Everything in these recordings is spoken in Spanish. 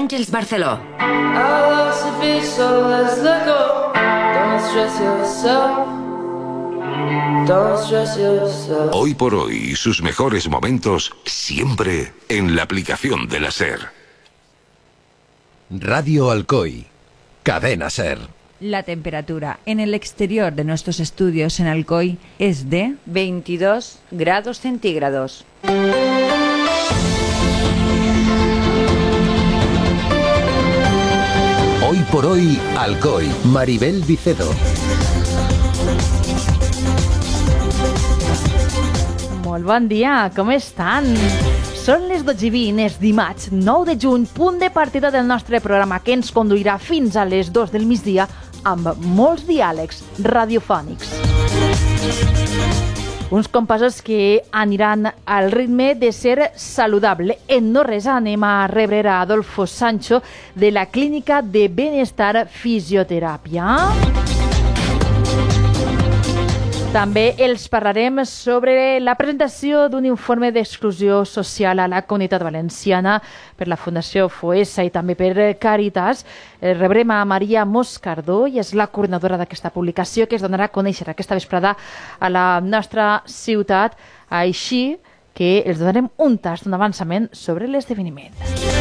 Àngels Barceló. Hoy por hoy, sus mejores momentos siempre en la aplicación de la SER. Radio Alcoy, Cadena SER. La temperatura en el exterior de nuestros estudios en Alcoy es de 22 grados centígrados. Hoy por hoy, Alcoy, Maribel Vicedo. Molt bon dia, com estan? Són les 12:20, és dimarts 9 de juny, punt de partida del nostre programa que ens conduirà fins a les 2 del migdia amb molts diàlegs radiofònics. Uns compassos que aniran al ritme de ser saludable. En no res anem a rebre a Adolfo Sancho de la Clínica de Benestar Fisioteràpia. També els parlarem sobre la presentació d'un informe d'exclusió social a la Comunitat Valenciana per la Fundació Foessa i també per Càritas. Rebrem a Maria Moscardó i és la coordinadora d'aquesta publicació que es donarà a conèixer aquesta vesprada a la nostra ciutat. Així que els donarem un tast, un avançament sobre l'esdeveniment.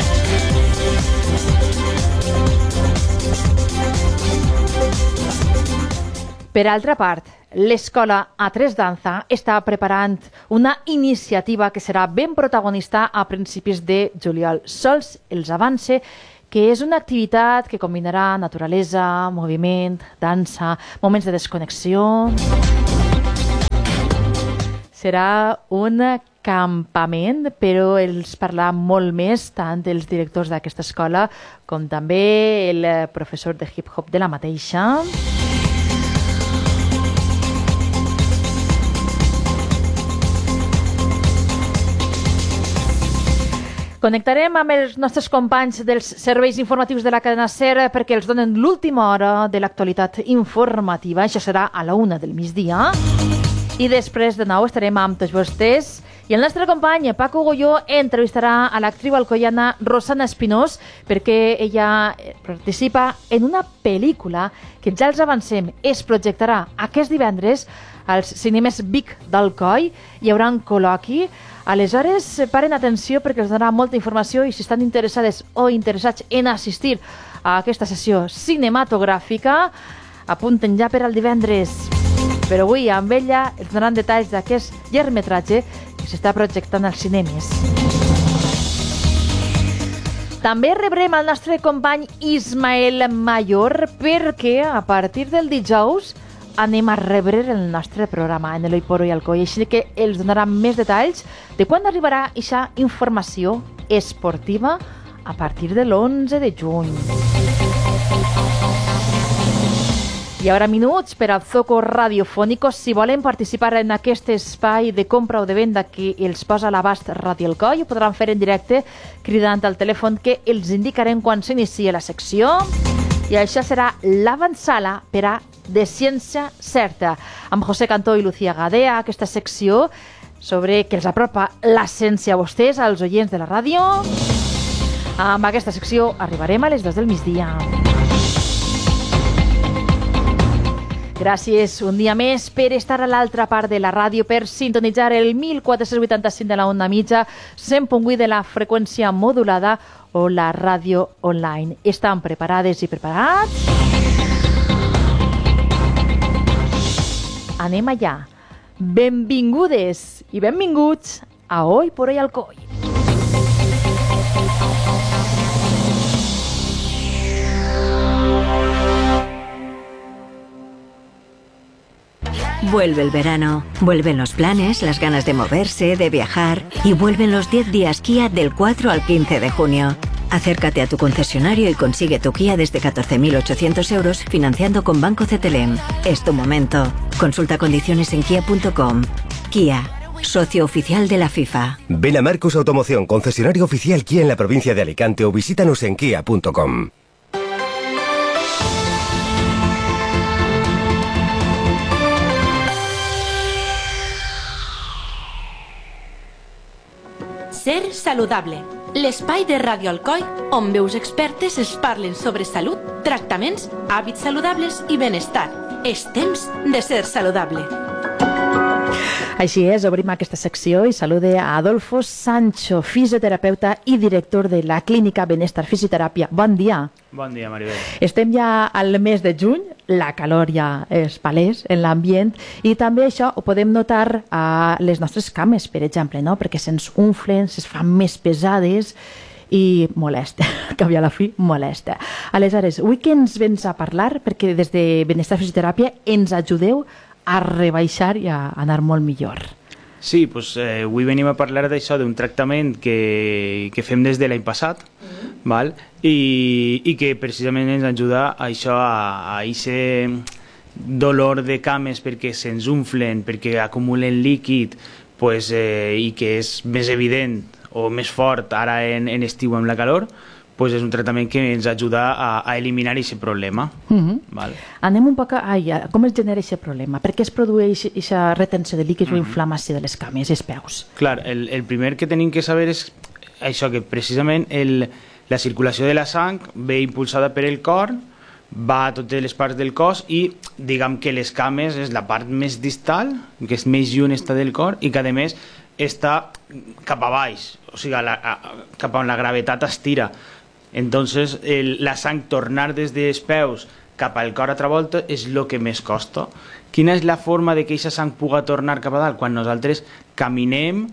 Per altra part, l'Escola A3 Danza està preparant una iniciativa que serà ben protagonista a principis de juliol. Sols els avance que és una activitat que combinarà naturalesa, moviment, dansa, moments de desconnexió. Serà un campament, però els parlarà molt més tant els directors d'aquesta escola com també el professor de hip-hop de la mateixa. Connectarem amb els nostres companys dels serveis informatius de la cadena SER perquè els donen l'última hora de l'actualitat informativa. Això serà a la 1 del migdia. I després de nou estarem amb tots vostès. I el nostre company Paco Goyó entrevistarà a l'actriu alcoiana Rosana Espinós perquè ella participa en una pel·lícula que ja els avancem. Es projectarà aquest divendres als cinemes Vic d'Alcoi. Hi haurà un col·loqui. Aleshores, paren atenció perquè els donarà molta informació i si estan interessades o interessats en assistir a aquesta sessió cinematogràfica, apunten ja per al divendres. Però avui amb ella ens donaran detalls d'aquest llargmetratge que s'està projectant als cinemes. També rebrem el nostre company Ismael Mayor perquè a partir del dijous anem a rebre el nostre programa en l'Hoy por Hoy Alcoy, així que els donaran més detalls de quan arribarà aquesta informació esportiva a partir de l'11 de juny. I ara minuts per al Zoco Radiofónico. Si volen participar en aquest espai de compra o de venda que els posa a l'abast Radio Alcoy, ho podran fer en directe cridant al telèfon que els indicarem quan s'inicia la secció. I això serà l'avantsala per a de Ciència Certa, amb José Cantó i Lucía Gadea, aquesta secció sobre que els apropa la ciència a vostès, als oients de la ràdio. Amb aquesta secció arribarem a les 2 del migdia. Gràcies un dia més per estar a l'altra part de la ràdio, per sintonitzar el 1485 de la onda mitja, 100.8 de la freqüència modulada o la ràdio online. Estan preparades i preparats? Anem allà. Benvingudes i benvinguts a Hoy por Hoy Alcoy. Vuelve el verano, vuelven los planes, las ganas de moverse, de viajar y vuelven los 10 días Kia del 4 al 15 de junio. Acércate a tu concesionario y consigue tu Kia desde 14.800 euros financiando con Banco CTLM. Es tu momento. Consulta condiciones en kia.com. Kia, socio oficial de la FIFA. Ven a Marcus Automoción, concesionario oficial Kia en la provincia de Alicante o visítanos en kia.com. Ser saludable. l'espai de Ràdio Alcoi on veus expertes es parlen sobre salut, tractaments, hàbits saludables i benestar. És temps de ser saludable. Així és, obrim aquesta secció i salude a Adolfo Sancho, fisioterapeuta i director de la Clínica Benestar Fisioteràpia. Bon dia. Bon dia, Maribel. Estem ja al mes de juny, la calor ja és palès en l'ambient i també això ho podem notar a les nostres cames, per exemple, no? Perquè se'ns unflen, se'ns fan més pesades i molesta, que a la fi molesta. Aleshores, avui que ens vens a parlar, perquè des de Benestar Fisioteràpia ens ajudeu a rebaixar i a anar molt millor. Sí, doncs avui venim a parlar d'això, d'un tractament que fem des de l'any passat, val? I que precisament ens ajuda a això, a aquest dolor de cames perquè se'ns unflen, perquè acumulen líquid, pues, i que és més evident o més fort ara en estiu amb la calor, pues és un tractament que ens ajuda a eliminar aquest problema. Val? Anem un poc a com es genera aquest problema. Per què es produeix aquesta retenció de líquids o inflamació de les cames i els peus? Clar, el primer que tenim que saber és això, que precisament la circulació de la sang ve impulsada per el cor, va a totes les parts del cos i diguem que les cames és la part més distal, que és més lluny està del cor i que a més està cap a baix, o sigui, cap on la gravetat estira. Entonces, la sang tornar des dels peus cap al cor altra volta és el que més costa. Quina és la forma de que aquesta sang pugui tornar cap a dalt? Quan nosaltres caminem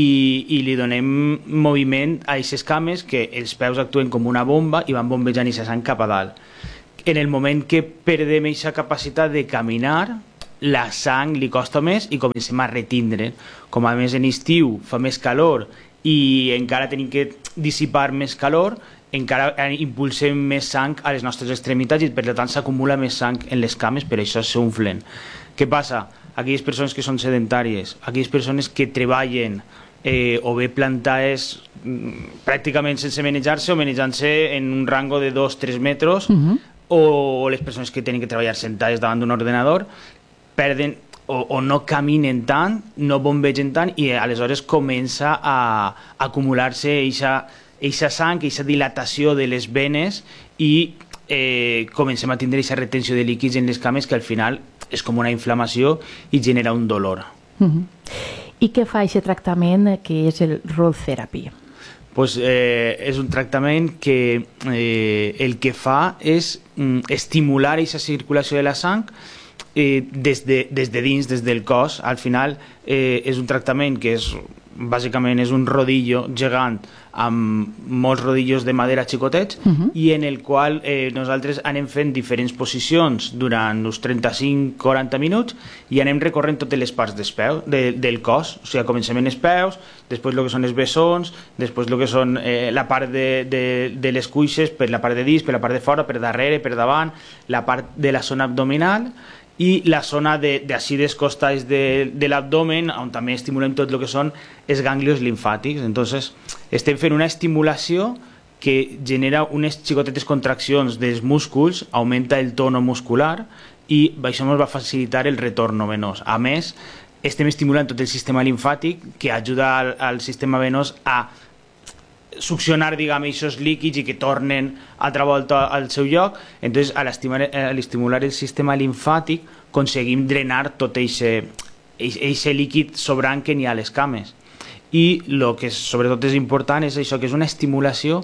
i li donem moviment a aquestes cames, que els peus actuen com una bomba i van bombejant aquesta sang cap a dalt. En el moment que perdem aquesta capacitat de caminar, la sang li costa més i comencem a retindre. Com a més en estiu fa més calor i encara tenim que dissipar més calor, encara impulsem més sang a les nostres extremitats i per tant s'acumula més sang en les cames, per això s'unflen. Què passa? Aquelles persones que són sedentàries, aquelles persones que treballen o bé plantades pràcticament sense manejar-se o manejant-se en un rango de 2-3 metres, o les persones que tenen que treballar sentades davant d'un ordenador, perden o no caminen tant, no bombegen tant i aleshores comença a acumular-se eixa sang, eixa dilatació de les venes i comencem a tindre eixa retenció de líquids en les cames que al final és com una inflamació i genera un dolor. I què fa aquest tractament que és el Roll Therapy? Pues, és un tractament que el que fa és estimular aquesta circulació de la sang des de dins, des del cos. Al final és un tractament que bàsicament és un rodillo gegant amb molts rodillos de madera xicotets i en el qual nosaltres anem fent diferents posicions durant uns 35-40 minuts i anem recorrent totes les parts del cos. O sigui, comencem en els peus, després el que són els bessons, després el que són la part de les cuixes, per la part de dins, per la part de fora, per darrere, per davant, la part de la zona abdominal i la zona d'ací dels costats de l'abdomen, on també estimulem tot el que són els ganglios limfàtics. Entonces, estem fent una estimulació que genera unes xicotetes contraccions dels músculs, augmenta el tono muscular i això ens va facilitar el retorn venós. A més, estem estimulant tot el sistema limfàtic que ajuda al sistema venós a succionar, diguem, aquests líquids i que tornen altra volta al seu lloc. Entonces, al estimular el sistema limfàtic aconseguim drenar tot aquest líquid sobrant que n'hi ha a les cames. I el que sobretot és important és això, que és una estimulació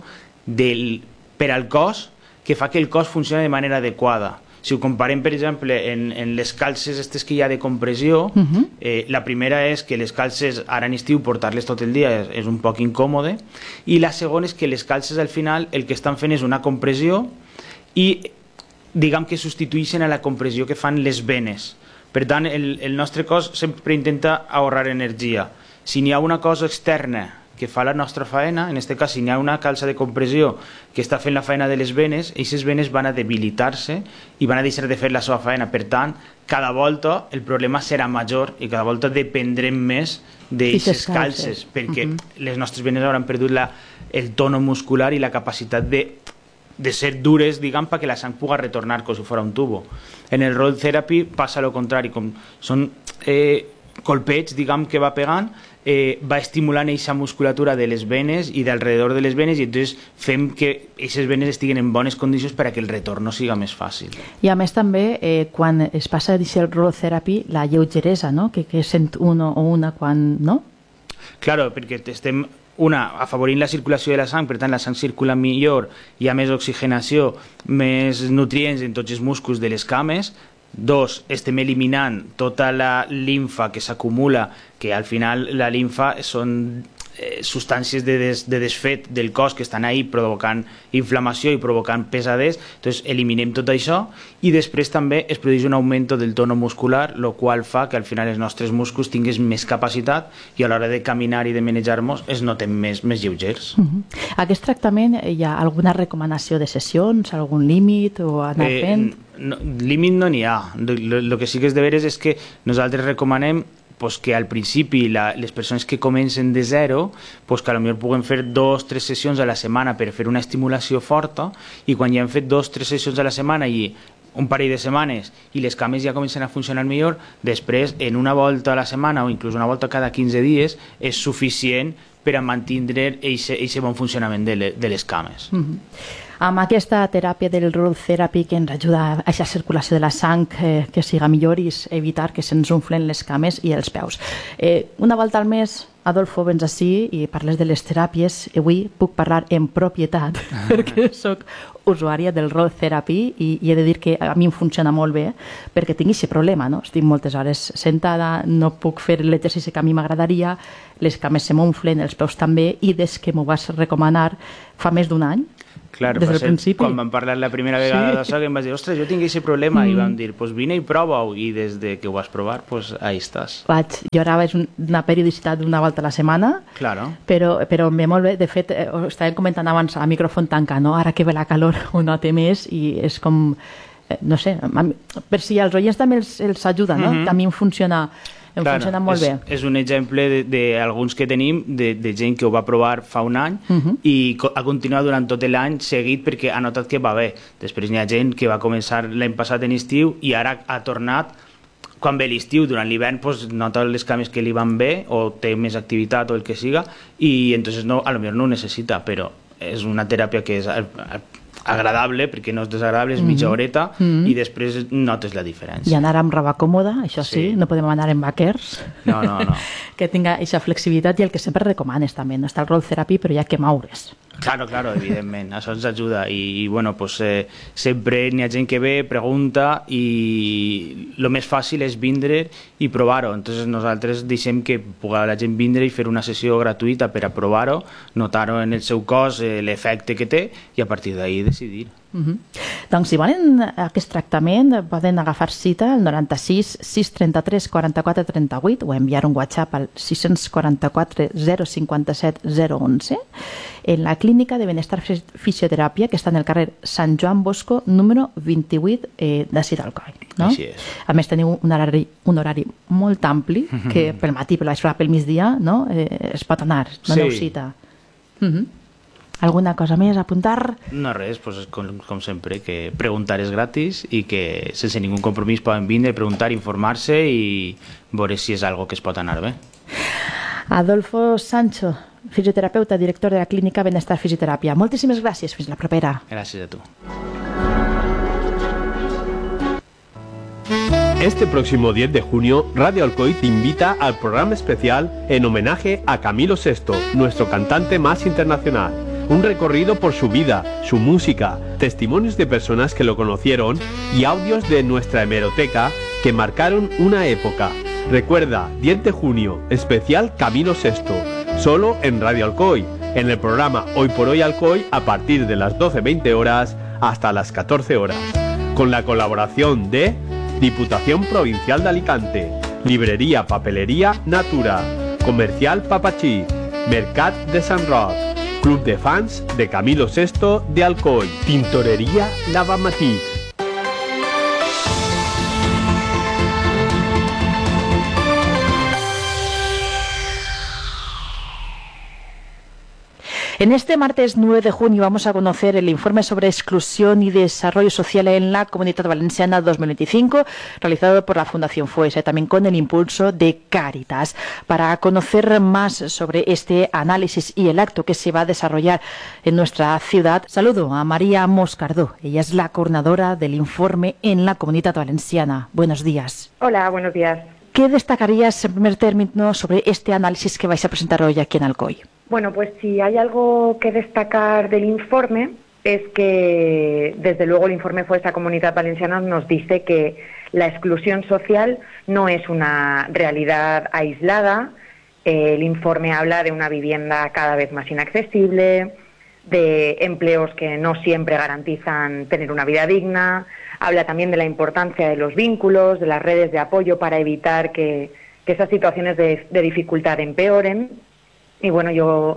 per al cos que fa que el cos funcioni de manera adequada. Si ho comparem, per exemple, en les calces aquestes que hi ha de compressió, la primera és que les calces, ara en estiu, portar-les tot el dia és un poc incòmode, i la segona és que les calces al final el que estan fent és una compressió i diguem que substitueixen a la compressió que fan les venes. Per tant, el nostre cos sempre intenta ahorrar energia. Si n'hi ha una cosa externa que fa la nostra faena, en aquest cas si n'hi ha una calça de compressió que està fent la faena de les venes, aquestes venes van a debilitar-se i van a deixar de fer la seva faena. Per tant, cada volta el problema serà major i cada volta dependrem més d'aquestes calces, perquè les nostres venes hauran perdut el tono muscular i la capacitat de ser dures, diguem, perquè la sang pugui retornar com si fos un tubo. En el Roll Therapy passa el contrari, com són colpeig, diguem, que va pegant, va estimulant aquesta musculatura de les venes i d'alrededor de les venes, i entonces fem que aquestes venes estiguin en bones condicions perquè el retorn siga més fàcil. I a més també, quan es passa el roll therapy, la lleugeresa, no? que sent uno o una quan... no? Claro, perquè estem afavorint la circulació de la sang, per tant la sang circula millor, hi ha més oxigenació, més nutrients en tots els músculs de les cames. 2, estem eliminant tota la limfa que s'acumula, que al final la limfa són substàncies de desfet del cos que estan ahí provocant inflamació i provocant pesadez. Entonces eliminem tot això, i després també es produeix un augment del tono muscular, el qual fa que al final els nostres músculs tinguin més capacitat i a l'hora de caminar i de manejar-nos es noten més lleugers. Aquest tractament, hi ha alguna recomanació de sessions, algun límit o anar fent? No, límit no n'hi ha. El que sí que és de veres és que nosaltres recomanem que al principi les persones que comencen de zero que potser puguen fer 2-3 sessions a la setmana per fer una estimulació forta, i quan ja han fet 2-3 sessions a la setmana i un parell de setmanes i les cames ja comencen a funcionar millor, després en una volta a la setmana o inclús una volta cada 15 dies és suficient per a mantenir aquest bon funcionament de les cames. Amb aquesta teràpia del roll therapy que ens ajuda a aquesta circulació de la sang que siga millor i evitar que se'ns unflen les cames i els peus. Una volta al mes, Adolfo, vens ací i parles de les teràpies. Avui puc parlar en propietat perquè sóc usuària del roll therapy i he de dir que a mi em funciona molt bé perquè tinc aquest problema, no? Estic moltes hores sentada, no puc fer l'exercici que a mi m'agradaria, les cames se m'unflen, els peus també, i des que m'ho vas recomanar fa més d'un any, Clar, des del principi. Quan vam parlar la primera vegada d'això, que em vas dir, ostres, jo tinc aquest problema, i vam dir, pues vine i prova-ho, i des de que ho vas provar, pues ahí estàs. Jo ara vaig una periodicitat d'una volta a la setmana, Claro. però em ve molt bé. De fet, ho estàvem comentant abans a micròfon tancat, no? Ara que ve la calor ho note més i és com, no sé, per si als oients també els ajuda, no? A mi em funciona molt bé. És un exemple d'alguns que tenim, de gent que ho va provar fa un any i ha continuat durant tot l'any seguit perquè ha notat que va bé. Després hi ha gent que va començar l'any passat en estiu i ara ha tornat quan ve l'estiu. Durant l'hivern nota les cames que li van bé o té més activitat o el que siga, i entonces a lo millor no ho necessita, però és una teràpia que és agradable, perquè no és desagradable, és mitja horeta, i després notes la diferència. I anar amb roba còmoda, això sí, no podem anar en vaquers. No. Que tinga aquesta flexibilitat, i el que sempre recomanes també, no està el roll therapy, però hi ha que moure's. Claro, evidentment, això ens ajuda, i bueno, sempre n'hi ha gent que ve, pregunta, i el més fàcil és vindre i provar-ho. Entonces nosaltres deixem que pugui la gent vindre i fer una sessió gratuïta per a provar-ho, notar-ho en el seu cos, l'efecte que té, i a partir d'ahir decidir. Doncs si volen aquest tractament poden agafar cita al 96 633 44 38 o enviar un WhatsApp al 644 057 011 en la Clínica de Benestar Fisioteràpia, que està en el carrer Sant Joan Bosco número 28 d'ací d'Alcoi, no? Així és. A més teniu un horari molt ampli, que pel matí, pel vespre, pel migdia, no? Es pot anar, doneu cita. Alguna cosa més a apuntar? No, res, com sempre, que preguntar és gratis i que sense ningú compromís poden vindre, preguntar, informar-se i veure si és algo que es pot anar bé. Adolfo Sancho, fisioterapeuta, director de la Clínica Benestar Fisioteràpia. Moltíssimes gràcies, fins la propera. Gràcies a tu. Este próximo 10 de junio, Radio Alcoy te invita al programa especial en homenaje a Camilo VI, nuestro cantante más internacional. Un recorrido por su vida, su música, testimonios de personas que lo conocieron y audios de nuestra hemeroteca que marcaron una época. Recuerda, 10 de junio, especial Camilo VI, solo en Radio Alcoy, en el programa Hoy por Hoy Alcoy a partir de las 12:20 horas hasta las 14 horas, con la colaboración de Diputación Provincial de Alicante, Librería Papelería Natura, Comercial Papachí, Mercat de Sant Roc, Club de Fans de Camilo VI de Alcoy, Tintorería Lavamatí. En este martes 9 de junio vamos a conocer el informe sobre exclusión y desarrollo social en la Comunitat Valenciana 2025, realizado por la Fundación FOESA, también con el impulso de Cáritas. Para conocer más sobre este análisis y el acto que se va a desarrollar en nuestra ciudad, saludo a María Moscardó. Ella es la coordinadora del informe en la Comunitat Valenciana. Buenos días. Hola, buenos días. ¿Qué destacarías en primer término sobre este análisis que vais a presentar hoy aquí en Alcoy? Bueno, pues si hay algo que destacar del informe es que, desde luego, el informe FOESA Comunitat Valenciana nos dice que la exclusión social no es una realidad aislada. El informe habla de una vivienda cada vez más inaccesible, de empleos que no siempre garantizan tener una vida digna. Habla también de la importancia de los vínculos, de las redes de apoyo para evitar que esas situaciones de dificultad empeoren. Y bueno, yo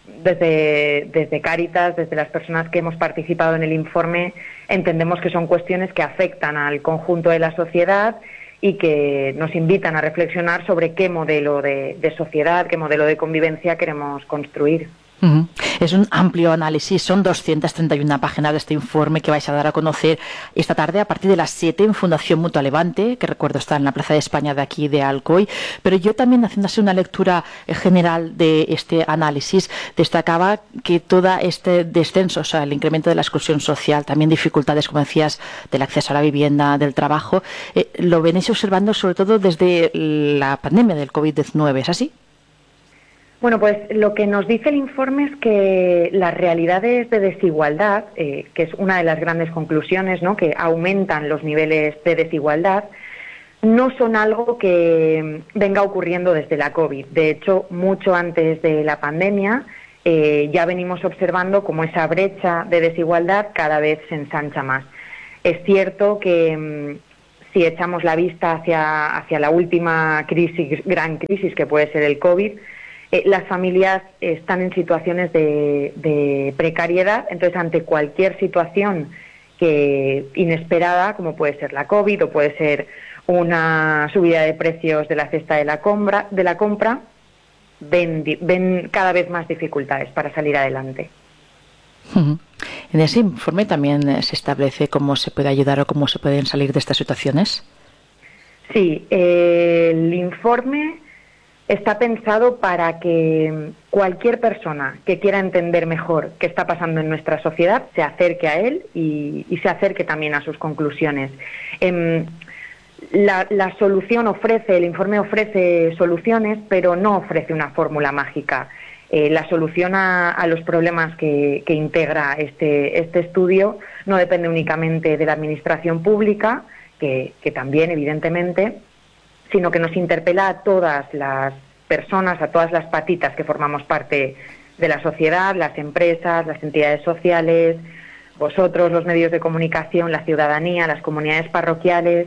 desde Cáritas, desde las personas que hemos participado en el informe, entendemos que son cuestiones que afectan al conjunto de la sociedad y que nos invitan a reflexionar sobre qué modelo de sociedad, qué modelo de convivencia queremos construir. Es un amplio análisis, son 231 páginas de este informe que vais a dar a conocer esta tarde a partir de las 7 en Fundación Mutua Levante, que recuerdo está en la Plaza de España de aquí de Alcoy, pero yo también, haciendo así una lectura general de este análisis, destacaba que todo este descenso, o sea, el incremento de la exclusión social, también dificultades, como decías, del acceso a la vivienda, del trabajo, lo venís observando sobre todo desde la pandemia del COVID-19, ¿es así? Bueno, pues lo que nos dice el informe es que las realidades de desigualdad, que es una de las grandes conclusiones, ¿no?, que aumentan los niveles de desigualdad, no son algo que venga ocurriendo desde la COVID. De hecho, mucho antes de la pandemia ya venimos observando cómo esa brecha de desigualdad cada vez se ensancha más. Es cierto que si echamos la vista hacia la última gran crisis que puede ser el COVID, las familias están en situaciones de precariedad, entonces ante cualquier situación inesperada, como puede ser la COVID o puede ser una subida de precios de la cesta de la compra, ven cada vez más dificultades para salir adelante. En ese informe también se establece cómo se puede ayudar o cómo se pueden salir de estas situaciones. Sí, el informe está pensado para que cualquier persona que quiera entender mejor qué está pasando en nuestra sociedad se acerque a él y se acerque también a sus conclusiones. La solución el informe ofrece soluciones, pero no ofrece una fórmula mágica. La solución a los problemas que integra este estudio no depende únicamente de la administración pública, que también, evidentemente, sino que nos interpela a todas las personas, a todas las patitas que formamos parte de la sociedad, las empresas, las entidades sociales, vosotros, los medios de comunicación, la ciudadanía, las comunidades parroquiales.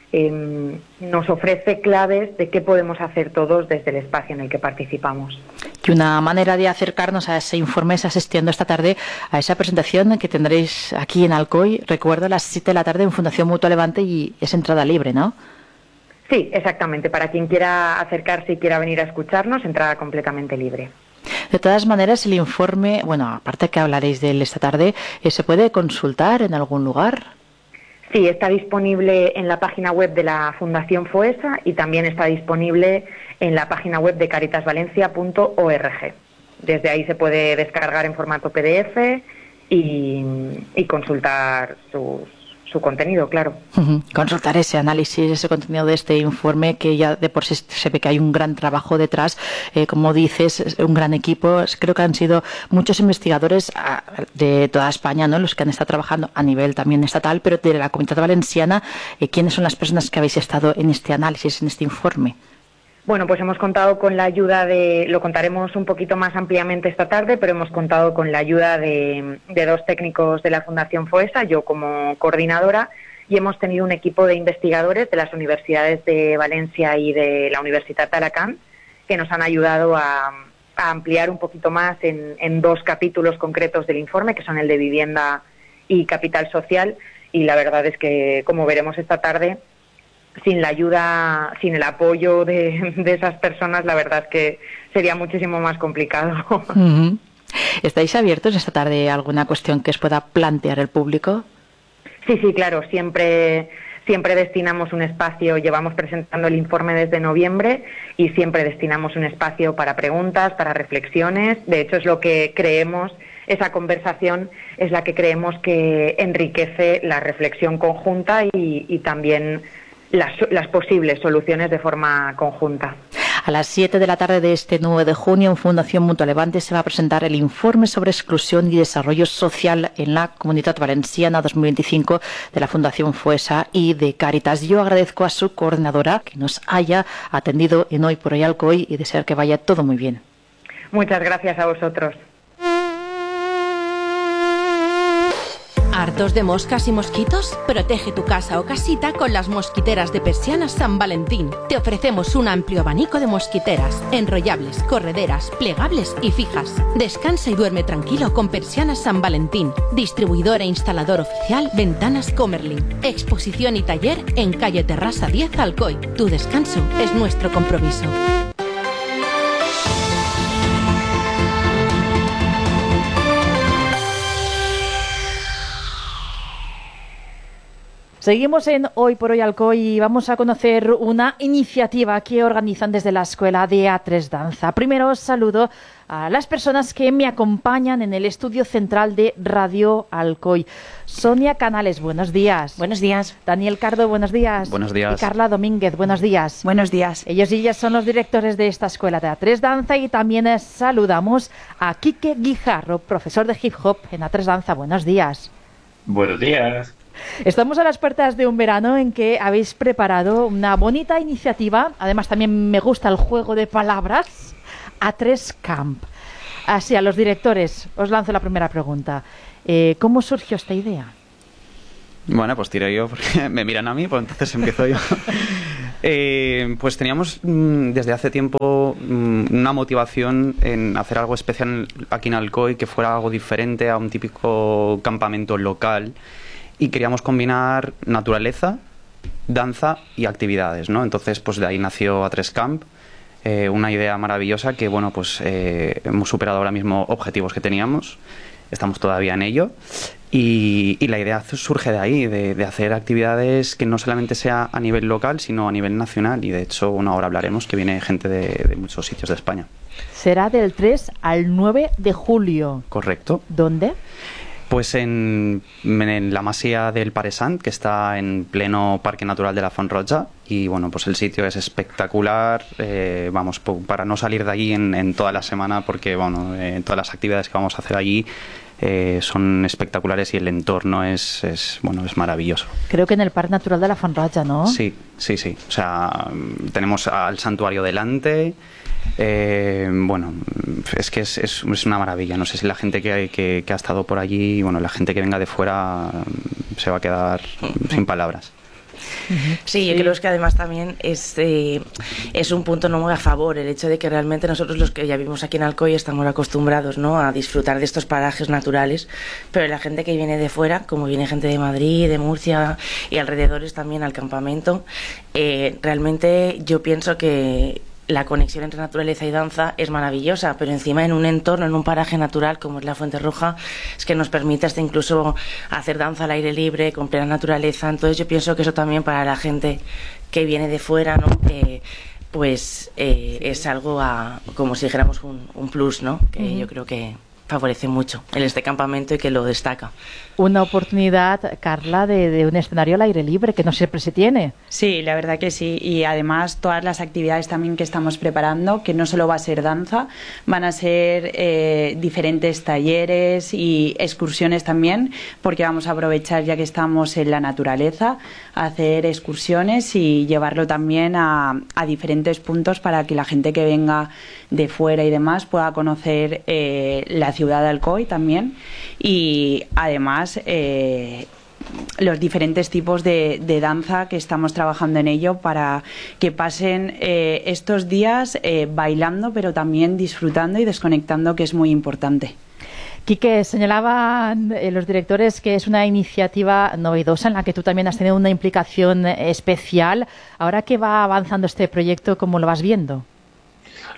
Nos ofrece claves de qué podemos hacer todos desde el espacio en el que participamos. Y una manera de acercarnos a ese informe es asistiendo esta tarde a esa presentación que tendréis aquí en Alcoy, recuerdo, a las 7 de la tarde en Fundación Mutua Levante, y es entrada libre, ¿no? Sí, exactamente. Para quien quiera acercarse y quiera venir a escucharnos, entrada completamente libre. De todas maneras, el informe, bueno, aparte que hablaréis de él esta tarde, ¿se puede consultar en algún lugar? Sí, está disponible en la página web de la Fundación FOESA y también está disponible en la página web de caritasvalencia.org. Desde ahí se puede descargar en formato PDF y consultar su contenido, claro. Consultar ese análisis, ese contenido de este informe, que ya de por sí se ve que hay un gran trabajo detrás, como dices, un gran equipo. Creo que han sido muchos investigadores de toda España, ¿no?, los que han estado trabajando a nivel también estatal, pero de la Comunitat Valenciana. ¿Quiénes son las personas que habéis estado en este análisis, en este informe? Bueno, pues hemos contado con la ayuda lo contaremos un poquito más ampliamente esta tarde, pero hemos contado con la ayuda de dos técnicos de la Fundación FOESA, yo como coordinadora, y hemos tenido un equipo de investigadores de las universidades de Valencia y de la Universitat de Alacant, que nos han ayudado a ampliar un poquito más en dos capítulos concretos del informe, que son el de vivienda y capital social, y la verdad es que, como veremos esta tarde, sin la ayuda, sin el apoyo de esas personas, la verdad es que sería muchísimo más complicado. ¿Estáis abiertos esta tarde a alguna cuestión que os pueda plantear el público? Sí, claro, siempre destinamos un espacio, llevamos presentando el informe desde noviembre y siempre destinamos un espacio para preguntas, para reflexiones. De hecho, es lo que creemos, esa conversación es la que creemos que enriquece la reflexión conjunta y también las posibles soluciones de forma conjunta. A las 7 de la tarde de este 9 de junio en Fundación Mutua Levante se va a presentar el informe sobre exclusión y desarrollo social en la Comunitat Valenciana 2025 de la Fundación Fuesa y de Cáritas. Yo agradezco a su coordinadora que nos haya atendido en Hoy por Hoy Alcoy y desear que vaya todo muy bien. Muchas gracias a vosotros. ¿Hartos de moscas y mosquitos? Protege tu casa o casita con las mosquiteras de Persianas San Valentín. Te ofrecemos un amplio abanico de mosquiteras, enrollables, correderas, plegables y fijas. Descansa y duerme tranquilo con Persianas San Valentín. Distribuidor e instalador oficial Ventanas Comerlin. Exposición y taller en calle Terrassa 10 Alcoy. Tu descanso es nuestro compromiso. Seguimos en Hoy por Hoy Alcoy y vamos a conocer una iniciativa que organizan desde la Escuela de A3 Danza. Primero saludo a las personas que me acompañan en el estudio central de Radio Alcoy. Sonia Canales, buenos días. Buenos días. Daniel Cardo, buenos días. Buenos días. Y Carla Domínguez, buenos días. Buenos días. Ellos y ellas son los directores de esta Escuela de A3 Danza y también saludamos a Quique Guijarro, profesor de hip hop en A3 Danza. Buenos días. Buenos días. Estamos a las puertas de un verano en que habéis preparado una bonita iniciativa. Además, también me gusta el juego de palabras. A3 Camp. Así, a los directores, os lanzo la primera pregunta. ¿Cómo surgió esta idea? Bueno, pues tiré yo porque me miran a mí, pues entonces empiezo yo. Pues teníamos desde hace tiempo una motivación en hacer algo especial aquí en Alcoy, que fuera algo diferente a un típico campamento local. Y queríamos combinar naturaleza, danza y actividades, ¿no? Entonces, pues de ahí nació A3 Camp, una idea maravillosa que, bueno, pues hemos superado ahora mismo objetivos que teníamos, estamos todavía en ello, y la idea surge de ahí, de hacer actividades que no solamente sea a nivel local, sino a nivel nacional, y de hecho, bueno, ahora hablaremos que viene gente de muchos sitios de España. Será del 3 al 9 de julio. Correcto. ¿Dónde? Pues en la Masía del Paresant, que está en pleno Parque Natural de la Font Roja, y bueno, pues el sitio es espectacular, vamos, para no salir de allí en toda la semana, porque bueno, todas las actividades que vamos a hacer allí son espectaculares y el entorno es maravilloso. Creo que en el Parque Natural de la Font Roja, ¿no? Sí, o sea, tenemos al santuario delante. Bueno, es que es una maravilla. No sé si la gente que ha estado por allí, bueno, la gente que venga de fuera se va a quedar sin palabras. Sí, yo creo que además también es un punto no muy a favor el hecho de que realmente nosotros los que ya vivimos aquí en Alcoy estamos acostumbrados, ¿no?, a disfrutar de estos parajes naturales, pero la gente que viene de fuera, como viene gente de Madrid, de Murcia y alrededores también al campamento, realmente yo pienso que la conexión entre naturaleza y danza es maravillosa, pero encima en un entorno, en un paraje natural como es la Fuente Roja, es que nos permite hasta incluso hacer danza al aire libre, con plena naturaleza. Entonces yo pienso que eso también para la gente que viene de fuera, ¿no?, es algo como si dijéramos un plus, ¿no?, que yo creo que favorece mucho en este campamento y que lo destaca. Una oportunidad, Carla, de un escenario al aire libre que no siempre se tiene. Sí, la verdad que sí. Y además todas las actividades también que estamos preparando, que no solo va a ser danza, van a ser diferentes talleres y excursiones también, porque vamos a aprovechar, ya que estamos en la naturaleza, a hacer excursiones y llevarlo también a diferentes puntos para que la gente que venga de fuera y demás pueda conocer la ciudad de Alcoy también, y además los diferentes tipos de danza que estamos trabajando en ello para que pasen estos días bailando, pero también disfrutando y desconectando, que es muy importante. Quique, señalaban los directores que es una iniciativa novedosa en la que tú también has tenido una implicación especial. Ahora que va avanzando este proyecto, ¿cómo lo vas viendo?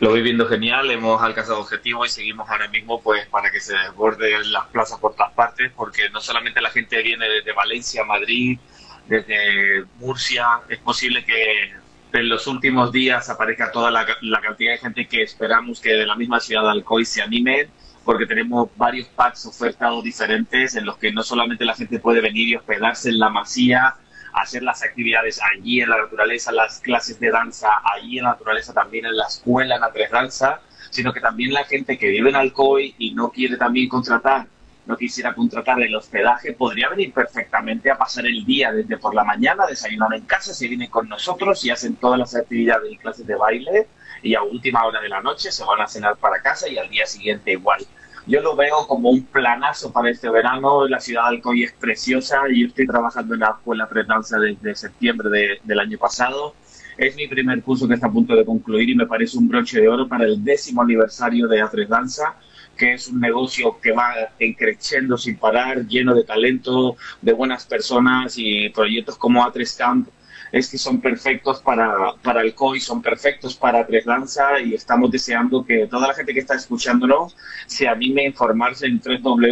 lo voy viendo genial, hemos alcanzado objetivos y seguimos ahora mismo pues para que se desborden las plazas por todas partes, porque no solamente la gente viene desde Valencia, Madrid, desde Murcia, es posible que en los últimos días aparezca toda la cantidad de gente que esperamos que de la misma ciudad de Alcoy se animen, porque tenemos varios packs ofertados diferentes en los que no solamente la gente puede venir y hospedarse en la masía, hacer las actividades allí en la naturaleza, las clases de danza allí en la naturaleza, también en la escuela en A3 Danza, sino que también la gente que vive en Alcoy y no quiere también no quisiera contratar el hospedaje, podría venir perfectamente a pasar el día desde por la mañana, desayunar en casa, se vienen con nosotros y hacen todas las actividades y clases de baile, y a última hora de la noche se van a cenar para casa y al día siguiente igual. Yo lo veo como un planazo para este verano. La ciudad de Alcoy es preciosa y yo estoy trabajando en la escuela A3 Danza desde septiembre del año pasado. Es mi primer curso que está a punto de concluir y me parece un broche de oro para el 10º aniversario de A3 Danza, que es un negocio que va creciendo sin parar, lleno de talento, de buenas personas, y proyectos como A3 Camp es que son perfectos para Alcoy, son perfectos para A3 Danza, y estamos deseando que toda la gente que está escuchándonos se anime a informarse en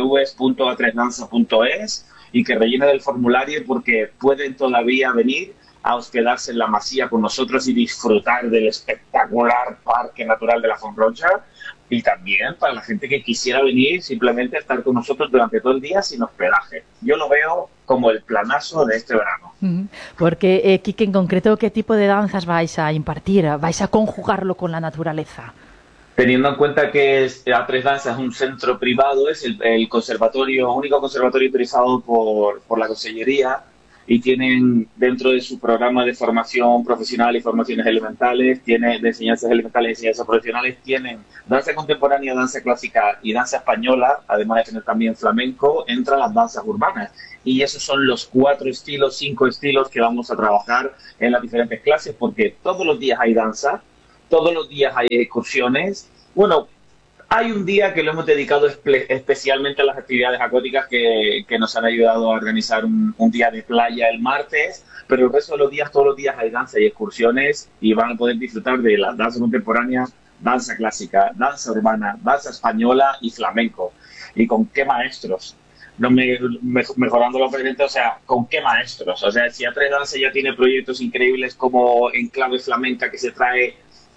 www.a3danza.es y que rellene el formulario, porque pueden todavía venir a hospedarse en la masía con nosotros y disfrutar del espectacular Parque Natural de la Font Roja. Y también para la gente que quisiera venir simplemente a estar con nosotros durante todo el día sin hospedaje. Yo lo veo como el planazo de este verano. Porque, Quique, en concreto, ¿qué tipo de danzas vais a impartir? ¿Vais a conjugarlo con la naturaleza? Teniendo en cuenta que A3 Danza es un centro privado, es el único conservatorio autorizado por la Consellería, y tienen dentro de su programa de formación profesional y formaciones elementales, de enseñanzas elementales y enseñanzas profesionales, tienen danza contemporánea, danza clásica y danza española, además de tener también flamenco, entran las danzas urbanas. Y esos son los 5 estilos que vamos a trabajar en las diferentes clases, porque todos los días hay danza, todos los días hay excursiones. Bueno, hay un día que lo hemos dedicado especialmente a las actividades acuáticas que nos han ayudado a organizar un día de playa el martes, pero el resto de los días, todos los días hay danza y excursiones, y van a poder disfrutar de la danza contemporánea, danza clásica, danza urbana, danza española y flamenco. ¿Y con qué maestros? Mejorando lo presente, o sea, ¿con qué maestros? O sea, si A3 Danza ya tiene proyectos increíbles como Enclave Flamenca, que se trae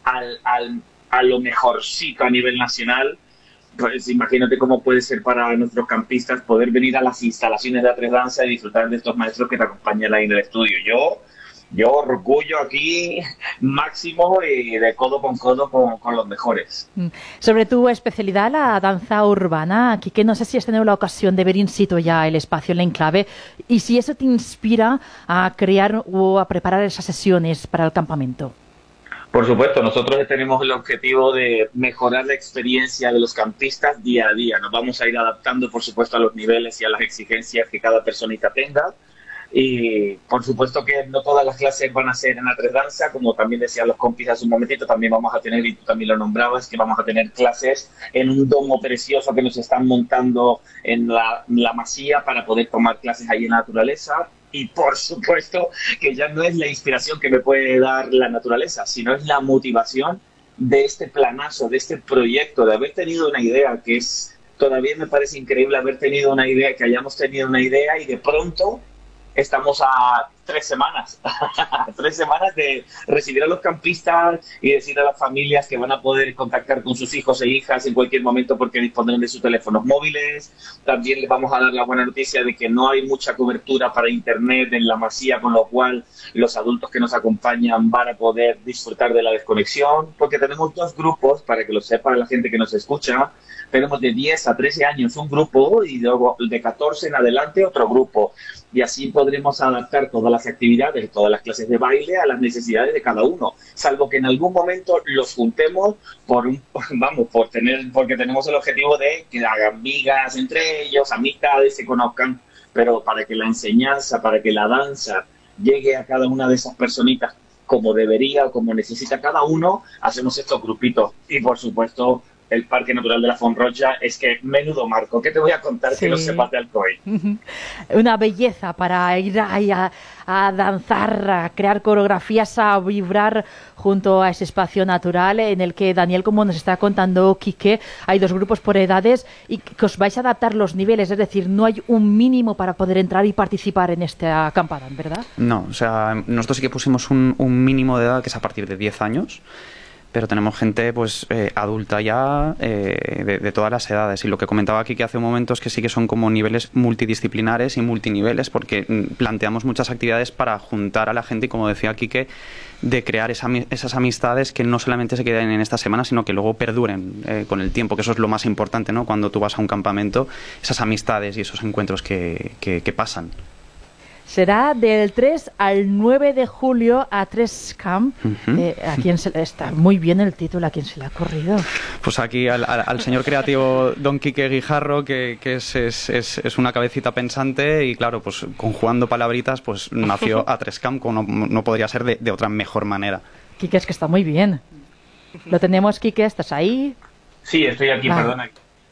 a lo mejorcito a nivel nacional, pues imagínate cómo puede ser para nuestros campistas poder venir a las instalaciones de A3 Danza y disfrutar de estos maestros que te acompañan ahí en el estudio. Yo orgullo aquí máximo y de codo con los mejores. Sobre tu especialidad, la danza urbana, Quique, no sé si has tenido la ocasión de ver in situ ya el espacio, el enclave, y si eso te inspira a crear o a preparar esas sesiones para el campamento. Por supuesto, nosotros tenemos el objetivo de mejorar la experiencia de los campistas día a día. Nos vamos a ir adaptando, por supuesto, a los niveles y a las exigencias que cada personita tenga. Y por supuesto que no todas las clases van a ser en A3 Danza, como también decían los compis hace un momentito, también vamos a tener, y tú también lo nombrabas, que vamos a tener clases en un domo precioso que nos están montando en la masía para poder tomar clases ahí en la naturaleza. Y por supuesto que ya no es la inspiración que me puede dar la naturaleza, sino es la motivación de este planazo, de este proyecto, de haber tenido una idea que es, todavía me parece increíble haber tenido una idea, que hayamos tenido una idea y de pronto estamos a 3 semanas, 3 semanas de recibir a los campistas y decir a las familias que van a poder contactar con sus hijos e hijas en cualquier momento porque disponen de sus teléfonos móviles. También les vamos a dar la buena noticia de que no hay mucha cobertura para internet en la masía, con lo cual los adultos que nos acompañan van a poder disfrutar de la desconexión, porque tenemos 2 grupos, para que lo sepa la gente que nos escucha. Tenemos de 10 a 13 años un grupo y luego de 14 en adelante otro grupo. Y así podremos adaptar todas las actividades, todas las clases de baile a las necesidades de cada uno. Salvo que en algún momento los juntemos porque tenemos el objetivo de que hagan migas entre ellos, amistades, se conozcan. Pero para que la enseñanza, para que la danza llegue a cada una de esas personitas como debería o como necesita cada uno, hacemos estos grupitos. Y por supuesto, el Parque Natural de la Font Roja, es que menudo marco. ¿Qué te voy a contar que no sepas de Alcoy? Una belleza para ir ahí a danzar, a crear coreografías, a vibrar junto a ese espacio natural en el que, Daniel, como nos está contando Quique, hay 2 grupos por edades y que os vais a adaptar los niveles, es decir, no hay un mínimo para poder entrar y participar en esta acampada, ¿verdad? No, o sea, nosotros sí que pusimos un mínimo de edad que es a partir de 10 años. Pero tenemos gente pues adulta ya de todas las edades. Y lo que comentaba aquí que hace un momento es que sí que son como niveles multidisciplinares y multiniveles, porque planteamos muchas actividades para juntar a la gente y, como decía Quique, de crear esas amistades que no solamente se queden en esta semana, sino que luego perduren con el tiempo, que eso es lo más importante, ¿no? Cuando tú vas a un campamento, esas amistades y esos encuentros que pasan. Será del 3 al 9 de julio a A3 Camp. ¿A quién se le está muy bien el título? ¿A quién se le ha ocurrido? Pues aquí al señor creativo Don Quique Guijarro, que es una cabecita pensante y, claro, pues conjugando palabritas, pues nació A3 Camp, como no podría ser de otra mejor manera. Quique, es que está muy bien. Lo tenemos, Quique, ¿estás ahí? Sí, estoy aquí, perdona.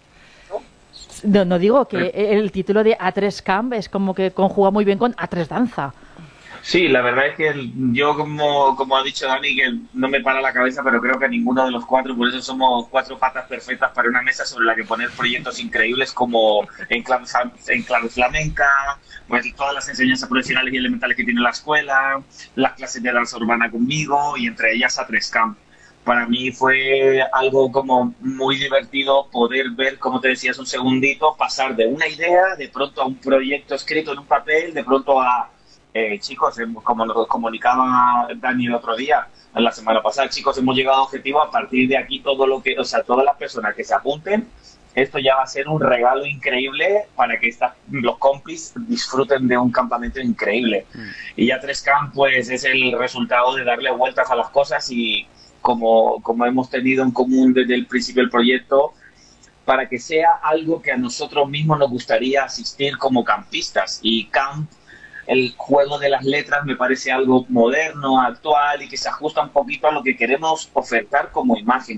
No digo que el título de A3 Camp es como que conjuga muy bien con A3 Danza. Sí, la verdad es que yo, como ha dicho Dani, que no me para la cabeza, pero creo que ninguno de los 4, por eso somos 4 patas perfectas para una mesa sobre la que poner proyectos increíbles como en clave flamenca, pues todas las enseñanzas profesionales y elementales que tiene la escuela, las clases de danza urbana conmigo y entre ellas A3 Camp. Para mí fue algo como muy divertido poder ver, como te decías un segundito, pasar de una idea, de pronto a un proyecto escrito en un papel, de pronto a, chicos, como nos comunicaba Dani el otro día, la semana pasada, chicos, hemos llegado a objetivo, a partir de aquí todo lo que, o sea, todas las personas que se apunten, esto ya va a ser un regalo increíble para que los compis disfruten de un campamento increíble. Y ya A3 Camp, pues, es el resultado de darle vueltas a las cosas y como hemos tenido en común desde el principio del proyecto, para que sea algo que a nosotros mismos nos gustaría asistir como campistas. Y camp, el juego de las letras, me parece algo moderno, actual y que se ajusta un poquito a lo que queremos ofertar como imagen.